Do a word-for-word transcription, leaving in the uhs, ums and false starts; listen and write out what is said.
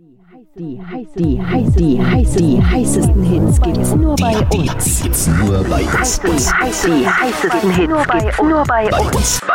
Die, heiß, die, heiß, die, heiß, die heißesten Hits gibt's nur bei uns. Gibt's nur bei uns. Die, heiß, die heißesten Hits gibt's nur bei uns.